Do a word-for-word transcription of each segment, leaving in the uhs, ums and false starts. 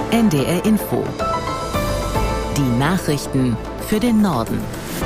N D R Info. Die Nachrichten für den Norden.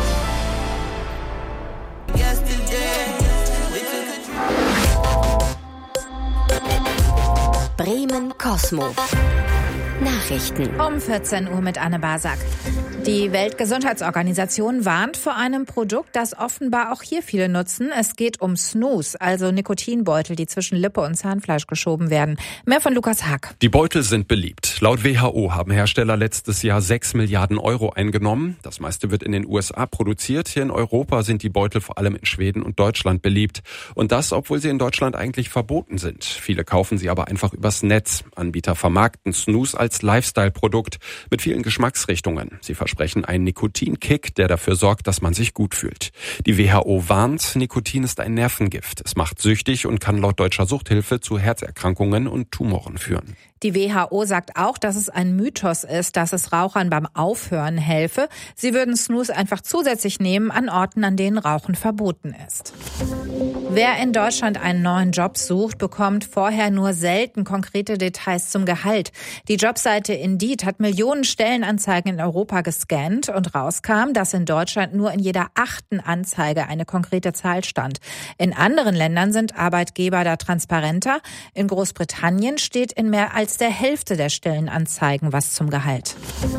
Bremen Cosmo. Nachrichten. Um vierzehn Uhr mit Anne Basak. Die Weltgesundheitsorganisation warnt vor einem Produkt, das offenbar auch hier viele nutzen. Es geht um Snus, also Nikotinbeutel, die zwischen Lippe und Zahnfleisch geschoben werden. Mehr von Lukas Hack. Die Beutel sind beliebt. Laut W H O haben Hersteller letztes Jahr sechs Milliarden Euro eingenommen. Das meiste wird in den U S A produziert. Hier in Europa sind die Beutel vor allem in Schweden und Deutschland beliebt. Und das, obwohl sie in Deutschland eigentlich verboten sind. Viele kaufen sie aber einfach übers Netz. Anbieter vermarkten Snus als Lifestyle-Produkt mit vielen Geschmacksrichtungen. Sie versprechen einen Nikotinkick, der dafür sorgt, dass man sich gut fühlt. Die W H O warnt, Nikotin ist ein Nervengift. Es macht süchtig und kann laut Deutscher Suchthilfe zu Herzerkrankungen und Tumoren führen. Die W H O sagt auch, dass es ein Mythos ist, dass es Rauchern beim Aufhören helfe. Sie würden Snus einfach zusätzlich nehmen an Orten, an denen Rauchen verboten ist. Wer in Deutschland einen neuen Job sucht, bekommt vorher nur selten konkrete Details zum Gehalt. Die Jobseite Indeed hat Millionen Stellenanzeigen in Europa gescannt und rauskam, dass in Deutschland nur in jeder achten Anzeige eine konkrete Zahl stand. In anderen Ländern sind Arbeitgeber da transparenter. In Großbritannien steht in mehr als der Hälfte der Stellenanzeigen was zum Gehalt.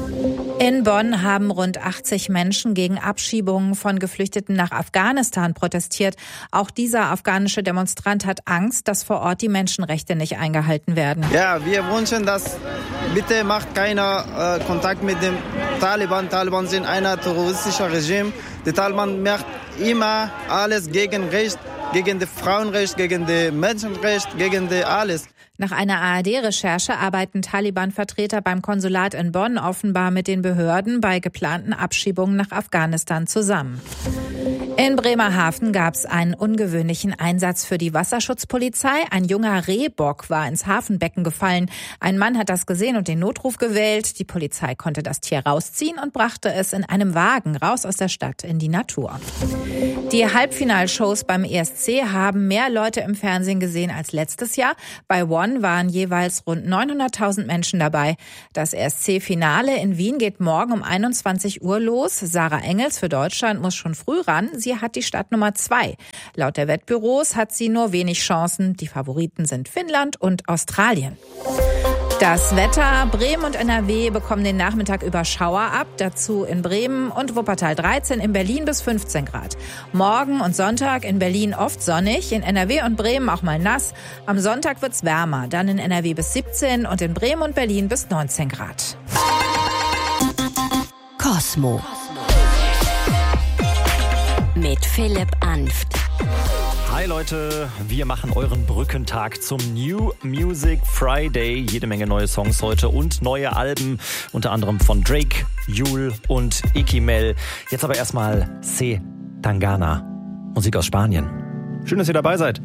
In Bonn haben rund achtzig Menschen gegen Abschiebungen von Geflüchteten nach Afghanistan protestiert. Auch dieser afghanische Demonstrant hat Angst, dass vor Ort die Menschenrechte nicht eingehalten werden. Ja, wir wünschen, dass bitte macht keiner äh, Kontakt mit dem Taliban. Taliban sind ein terroristisches Regime. Der Taliban macht immer alles gegen Recht, gegen das Frauenrecht, gegen das Menschenrecht, gegen die alles. Nach einer A R D-Recherche arbeiten Taliban-Vertreter beim Konsulat in Bonn offenbar mit den Behörden bei geplanten Abschiebungen nach Afghanistan zusammen. In Bremerhaven gab es einen ungewöhnlichen Einsatz für die Wasserschutzpolizei. Ein junger Rehbock war ins Hafenbecken gefallen. Ein Mann hat das gesehen und den Notruf gewählt. Die Polizei konnte das Tier rausziehen und brachte es in einem Wagen raus aus der Stadt in die Natur. Die Halbfinalshows beim E S C haben mehr Leute im Fernsehen gesehen als letztes Jahr. Bei One waren jeweils rund neunhunderttausend Menschen dabei. Das E S C-Finale in Wien geht morgen um einundzwanzig Uhr los. Sarah Engels für Deutschland muss schon früh ran. Sie hat die Startnummer zwei. Laut der Wettbüros hat sie nur wenig Chancen. Die Favoriten sind Finnland und Australien. Das Wetter: Bremen und N R W bekommen den Nachmittag über Schauer ab. Dazu in Bremen und Wuppertal dreizehn, in Berlin bis fünfzehn Grad. Morgen und Sonntag in Berlin oft sonnig, in N R W und Bremen auch mal nass. Am Sonntag wird's wärmer, dann in N R W bis siebzehn und in Bremen und Berlin bis neunzehn Grad. Cosmo. Mit Philipp Anft. Hi Leute, wir machen euren Brückentag zum New Music Friday. Jede Menge neue Songs heute und neue Alben, unter anderem von Drake, Jul und Ikimel. Jetzt aber erstmal C. Tangana, Musik aus Spanien. Schön, dass ihr dabei seid.